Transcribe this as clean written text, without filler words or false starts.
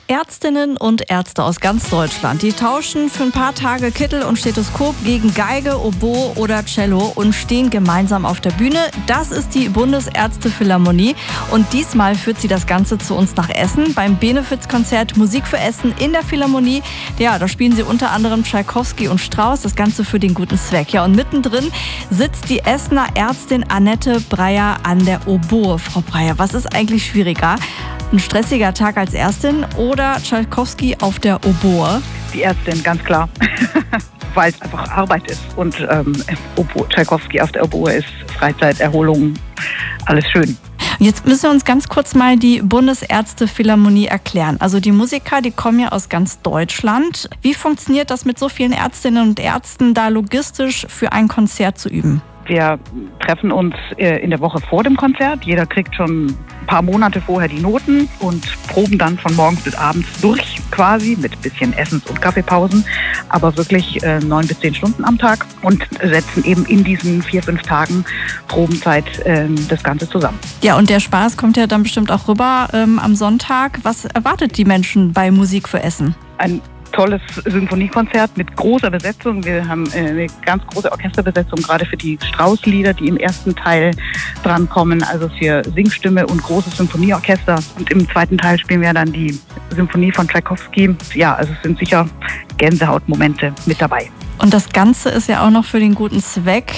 Ärztinnen und Ärzte aus ganz Deutschland, die tauschen für ein paar Tage Kittel und Stethoskop gegen Geige, Oboe oder Cello und stehen gemeinsam auf der Bühne. Das ist die Bundesärzte-Philharmonie und diesmal führt sie das Ganze zu uns nach Essen beim Benefizkonzert Musik für Essen in der Philharmonie. Ja, da spielen sie unter anderem Tschaikowski und Strauss, das Ganze für den guten Zweck. Ja, und mittendrin sitzt die Essener Ärztin Annette Breyer an der Oboe. Frau Breyer, was ist eigentlich schwieriger? Ein stressiger Tag als Ärztin oder Tschaikowski auf der Oboe? Die Ärztin, ganz klar. Weil es einfach Arbeit ist. Und Tschaikowski auf der Oboe ist Freizeit, Erholung, alles schön. Jetzt müssen wir uns ganz kurz mal die Bundesärzte-Philharmonie erklären. Also die Musiker, die kommen ja aus ganz Deutschland. Wie funktioniert das mit so vielen Ärztinnen und Ärzten, da logistisch für ein Konzert zu üben? Wir treffen uns in der Woche vor dem Konzert. Jeder kriegt schon ein paar Monate vorher die Noten und proben dann von morgens bis abends durch quasi mit ein bisschen Essens- und Kaffeepausen, aber wirklich 9 bis 10 Stunden am Tag und setzen eben in diesen 4-5 Tagen Probenzeit das Ganze zusammen. Ja, und der Spaß kommt ja dann bestimmt auch rüber am Sonntag. Was erwartet die Menschen bei Musik für Essen? Ein tolles Symphoniekonzert mit großer Besetzung. Wir haben eine ganz große Orchesterbesetzung, gerade für die Strauss-Lieder, die im ersten Teil drankommen, also für Singstimme und großes Symphonieorchester. Und im zweiten Teil spielen wir dann die Symphonie von Tschaikowski. Ja, also es sind sicher Gänsehautmomente mit dabei. Und das Ganze ist ja auch noch für den guten Zweck.